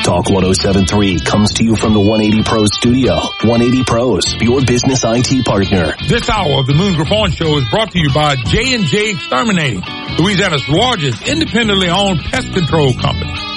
Talk 107.3 comes to you from the 180 Pros studio. 180 Pros, your business IT partner. This hour of the Moon Griffon Show is brought to you by J&J Exterminating, Louisiana's largest independently owned pest control company.